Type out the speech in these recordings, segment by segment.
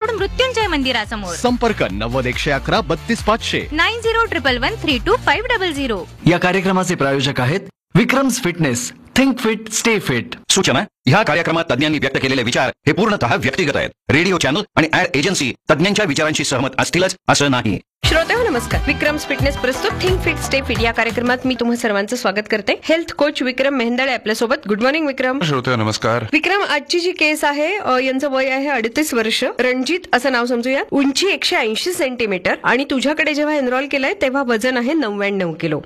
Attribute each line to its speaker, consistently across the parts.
Speaker 1: Road Mrityunjay मंदिरासमोर.
Speaker 2: संपर्क 90-111-32-500
Speaker 1: 9011325500.
Speaker 3: या कार्यक्रमाचे प्रायोजक आहेत Vikram's fitness. Think fit stay fit.
Speaker 4: सूचना: ह्या कार्यक्रमात तज्ञांनी व्यक्त केलेले विचार हे पूर्णतः व्यक्तिगत आहेत. रेडिओ चॅनल आणि ऍड एजन्सी तज्ञांच्या विचारांशी सहमत असतीलच असं नाही.
Speaker 5: श्रोतेहो नमस्कार. विक्रम्स फिटनेस प्रस्तुत थिंक फिट स्टे फिट या कार्यक्रमात मी तुम्हा सर्वांचं स्वागत करते. हेल्थ कोच विक्रम मेहंदळे आपल्या सोबत. गुड मॉर्निंग विक्रम.
Speaker 6: श्रोतेहो नमस्कार.
Speaker 5: विक्रम, आजची जी केस आहे यांचं वय आहे 38 वर्ष. रणजित असं नाव समजूया. उंची 180 सेंटीमीटर आणि तुझ्याकडे जेव्हा एनरोल केलंय तेव्हा वजन आहे 99 किलो.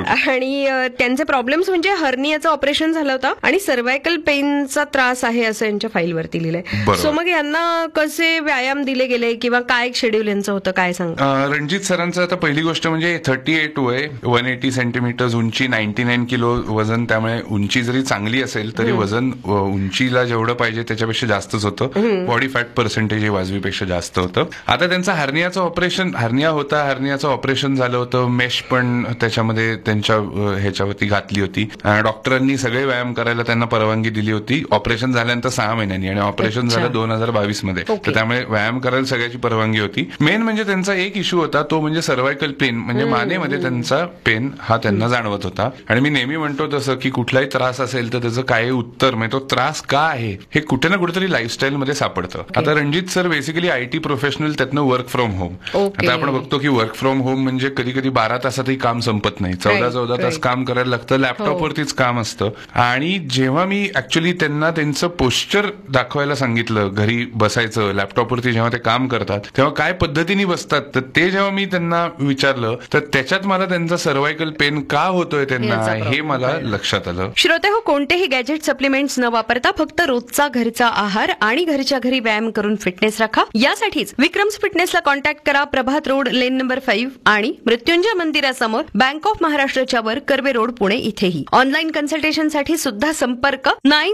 Speaker 5: आणि त्यांचे प्रॉब्लेम्स म्हणजे हर्नियाचं ऑपरेशन झालं होतं आणि सर्वायकल पेनचा त्रास आहे असं यांच्या फाईलवरती लिहिलंय. सो मग यांना कसे व्यायाम दिले गेले किंवा काय शेड्यूल यांचं होतं, काय सांग.
Speaker 6: रणजित सरांचं आता पहिली गोष्ट म्हणजे 38 वय, 180 सेंटीमीटर उंची, 99 किलो वजन. त्यामुळे उंची जरी चांगली असेल तरी वजन उंचीला जेवढं पाहिजे त्याच्यापेक्षा जास्तच होतं. बॉडी फॅट पर्सेंटेज हे वाजवीपेक्षा जास्त होतं. आता त्यांचं हर्नियाचं ऑपरेशन, हर्नियाचं ऑपरेशन झालं होतं. मेश पण त्याच्यामध्ये त्यांच्या ह्याच्यावरती घातली होती. डॉक्टरांनी सगळे व्यायाम करायला त्यांना परवानगी दिली होती. ऑपरेशन झाल्यानंतर 6 महिन्यांनी आणि ऑपरेशन झालं 2022 मध्ये. तर त्यामुळे व्यायाम करायला सगळ्याची परवानगी होती. मेन म्हणजे त्यांचा एक इश्यू होता तो म्हणजे सर्वायकल पेन, म्हणजे मानेमध्ये त्यांचा पेन हा त्यांना जाणवत होता. आणि मी नेहमी म्हणतो तसं की कुठलाही त्रास असेल तर त्याचं काय उत्तर, म्हणजे तो त्रास का आहे हे कुठे ना कुठेतरी लाईफस्टाईल मध्ये सापडतं. आता Ranjit sir basically IT professional, त्यातनं वर्क फ्रॉम होम. आता आपण बघतो की वर्क फ्रॉम होम म्हणजे कधी कधी 12 तासातही काम संपत नाही. 14 तास काम करायला लागतं. लॅपटॉपवरतीच काम असतं. आणि जेव्हा मी ऍक्च्युली त्यांना त्यांचं पोश्चर दाखवायला सांगितलं, घरी बसायचं लॅपटॉपवरती जेव्हा ते काम करतात तेव्हा काय पद्धतीने बसतात, तर ते जेव्हा मी त्यांना विचारलं तर त्याच्यात मला त्यांचा सर्वायकल पेन का होतोय त्यांना हे मला लक्षात आलं.
Speaker 5: श्रोतेहो, कोणतेही गॅजेट सप्लिमेंट्स न वापरता फक्त रोजचा घरचा आहार आणि घरच्या घरी व्यायाम करून फिटनेस राखा. यासाठीच विक्रम्स फिटनेसला कॉन्टॅक्ट करा. प्रभात रोड, लेन नंबर 5 आणि मृत्युंजय मंदिरासमोर, बँक ऑफ महाराष्ट्राच्या वर, कर्वे रोड, पुणे इथेही. ऑनलाईन कन्सल्टेशनसाठी सुद्धा संपर्क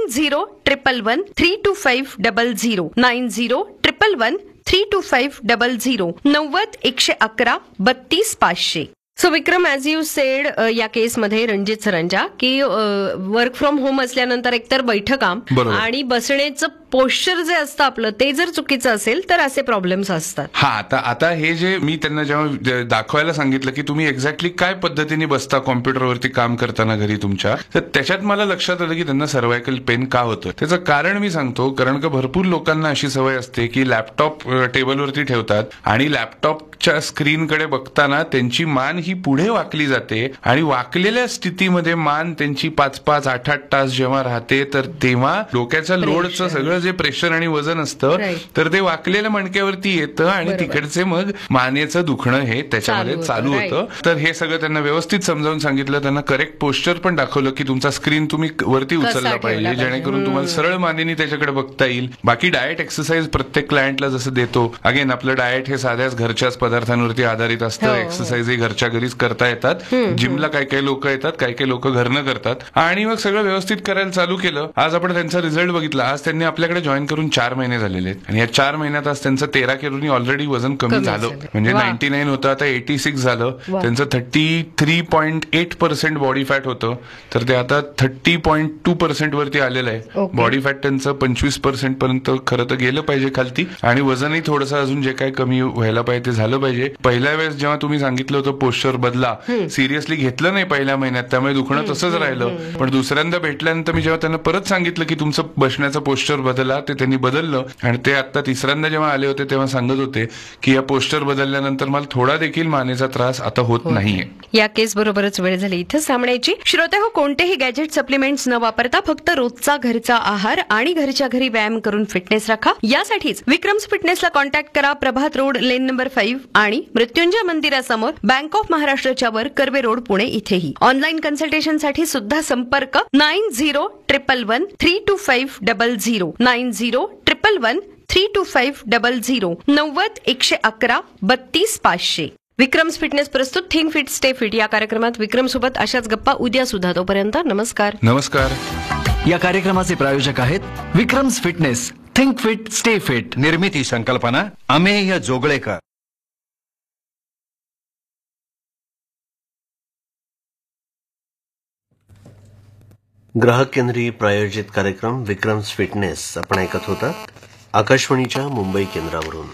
Speaker 5: 9011132500 9011132500 90-111-32-500. So Vikram, as you sed, या केसमध्ये रणजित सरांच्या की वर्क फ्रॉम होम असल्यानंतर एकतर बैठक काम आणि बसण्याचं पोश्चर जे असतं आपलं ते जर चुकीचं असेल तर असे प्रॉब्लेम्स असतात.
Speaker 6: आता हे जे मी त्यांना जेव्हा दाखवायला सांगितलं की तुम्ही एक्झॅक्टली काय पद्धतीने बसता कॉम्प्युटरवरती काम करताना घरी तुमच्या, तर त्याच्यात मला लक्षात आलं की त्यांना सर्वायकल पेन का होतं. त्याचं कारण मी सांगतो. कारण का भरपूर लोकांना अशी सवय असते की लॅपटॉप टेबलवरती ठेवतात आणि लॅपटॉपच्या स्क्रीनकडे बघताना त्यांची मान ही पुढे वाकली जाते आणि वाकलेल्या स्थितीमध्ये मान त्यांची 5-5, 8-8 तास जेव्हा राहते तर तेव्हा डोक्याच्या लोडचं सगळं जे प्रेशर आणि वजन असतं तर ते वाकलेल्या मणक्यावरती येतं आणि तिकडचे मग मानेचं दुखणं हे त्याच्यामध्ये चालू होतं. तर हे सगळं त्यांना व्यवस्थित समजावून सांगितलं. त्यांना करेक्ट पोस्चर पण दाखवलं की तुमचा स्क्रीन तुम्ही वरती उचलला पाहिजे जेणेकरून तुम्हाला सरळ मानेनी त्याच्याकडे बघता येईल. बाकी डाएट एक्सरसाइज प्रत्येक क्लायंटला जसं देतो. अगेन आपलं डाएट हे साध्याच घरच्याच पदार्थांवरती आधारित असतं. एक्सरसाइजही घरच्या घरीच करता येतात. जिमला काही काही लोक येतात, काही काही लोक घरनं करतात. आणि मग सगळं व्यवस्थित करायला चालू केलं. आज आपण त्यांचा रिझल्ट बघितला. आज त्यांनी आपल्याकडे जॉईन करून 4 महिने झालेले आहेत आणि या 4 महिन्यात आज त्यांचं 13 किलोनी ऑलरेडी वजन कमी झालं. म्हणजे 99 होतं आता 86 झालं. त्यांचं 33.8% बॉडी फॅट होतं तर ते आता 30.2% वरती आलेलं आहे. बॉडी फॅट त्यांचं 25% पर्यंत खरं तर गेलं पाहिजे खालती आणि वजनही थोडंसं अजून जे काय कमी व्हायला पाहिजे ते झालं पाहिजे. पहिल्या वेळेस जेव्हा तुम्ही सांगितलं होतं पोश्चर बदला, सिरियसली घेतलं नाही पहिल्या महिन्यात, त्यामुळे दुखणं तसंच राहिलं. पण दुसऱ्यांदा भेटल्यानंतर मी जेव्हा त्यांना परत सांगितलं की तुमचं बसण्याचं पोश्चर बदला, ते त्यांनी बदललं. आणि ते आता तिसऱ्यांदा जेव्हा आले होते तेव्हा सांगत होते की या पोस्टर बदलल्यानंतर मला थोडा देखील मानेचा त्रास आता होत नाहीये.
Speaker 5: या केस बरोबरच वेळ झाली इथं थांबण्याची. श्रोतेहो, कोणतेही गॅजेट सप्लिमेंट्स न वापरता फक्त रोजचा घरचा आहार आणि घरच्या घरी व्यायाम करून फिटनेस राखा. यासाठीच विक्रम्स फिटनेसला कॉन्टॅक्ट करा. प्रभात रोड, लेन नंबर 5 आणि मृत्युंजय मंदिरासमोर, बँक ऑफ महाराष्ट्राच्या वर, कर्वे रोड, पुणे इथेही. ऑनलाईन कन्सल्टेशनसाठी सुद्धा संपर्क 90-111-32500 90-111-32500 90-111-32-500. विक्रम्स फिटनेस प्रस्तुत थिंक फिट स्टे फिट या कार्यक्रमात विक्रम सोबत अशाच गप्पा उद्या सुद्धा. तोपर्यंत नमस्कार.
Speaker 6: नमस्कार.
Speaker 3: या कार्यक्रमाचे प्रायोजक आहेत Vikram's fitness. Think fit stay fit.
Speaker 4: निर्मिती संकल्पना अमेय जोगळेकर.
Speaker 7: ग्राहक केंद्रीय प्रायोजित कार्यक्रम विक्रम्स फिटनेस आपण ऐकत होता आकाशवाणीच्या मुंबई केंद्रावरून.